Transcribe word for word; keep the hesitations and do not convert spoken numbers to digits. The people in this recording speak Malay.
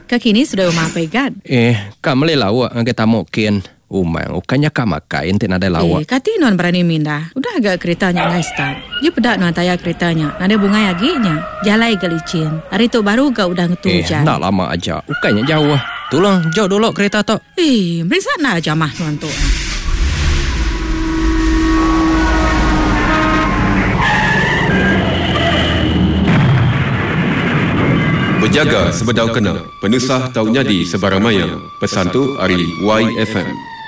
Kakini sudah umampai gad. Eh, kamle lawak ngake tamokin. Umang, ukanya kamakai ente nada lawak. Eh, kati non berani minda. Udah agak keretanya ngai start. Dia pedak non taya keretanya. Nada bunga yaginya. Jalai galicin. Hari tu baru gak udah ngetujan. Eh, nak lama aja. Ukanya jauh. Tolong, jauh dulu kereta tok. Eh, berisa nak aja mah non tu. Berjaga sebedau kena. Penusah tahu nyadi sebarang maya. Pesan tu hari Y F M.